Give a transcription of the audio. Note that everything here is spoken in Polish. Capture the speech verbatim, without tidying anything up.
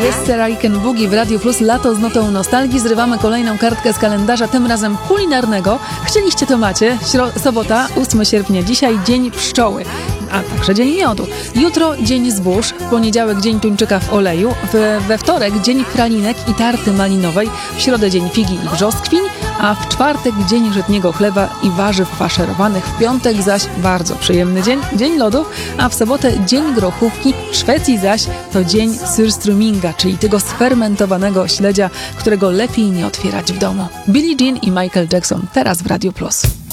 Jest Sarah Boogie w Radio Plus. Lato z notą nostalgii. Zrywamy kolejną kartkę z kalendarza, tym razem kulinarnego. Chcieliście, to macie. Śro- sobota, ósmego sierpnia. Dzisiaj dzień pszczoły, a także dzień miodu. Jutro dzień zbóż, w poniedziałek dzień tuńczyka w oleju, w, we wtorek dzień pralinek i tarty malinowej, w środę dzień figi i brzoskwin, a w czwartek dzień żytniego chleba i warzyw faszerowanych, w piątek zaś bardzo przyjemny dzień, dzień lodów, a w sobotę dzień grochówki, w Szwecji zaś to dzień surströmminga, czyli tego sfermentowanego śledzia, którego lepiej nie otwierać w domu. Billie Jean i Michael Jackson teraz w Radio Plus.